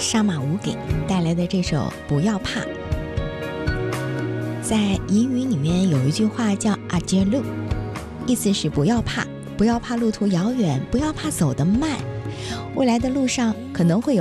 沙马武给带来的这首《不要怕》。在彝语里面有一句话叫阿杰路，意思是不要怕，不要怕路途遥远，不要怕走得慢，未来的路上可能会有